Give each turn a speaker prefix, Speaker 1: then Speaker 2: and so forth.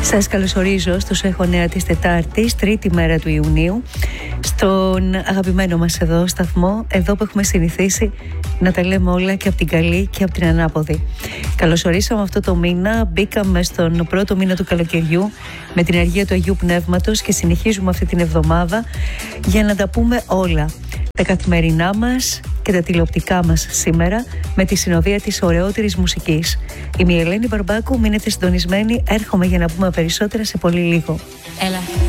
Speaker 1: Σας καλωσορίζω στο Έχω Νέα της Τετάρτης, τρίτη μέρα του Ιουνίου, στον αγαπημένο μας εδώ σταθμό, εδώ που έχουμε συνηθίσει να τα λέμε όλα και από την καλή και από την ανάποδη. Καλωσορίσαμε αυτό το μήνα, μπήκαμε στον πρώτο μήνα του καλοκαιριού με την αργία του Αγίου Πνεύματος και συνεχίζουμε αυτή την εβδομάδα για να τα πούμε όλα. Τα καθημερινά μας και τα τηλεοπτικά μας σήμερα με τη συνοδεία της ωραιότερης μουσικής. Είμαι η Ελένη Μπαρμπάκου, μείνετε συντονισμένοι, έρχομαι για να πούμε περισσότερα σε πολύ λίγο.
Speaker 2: Έλα.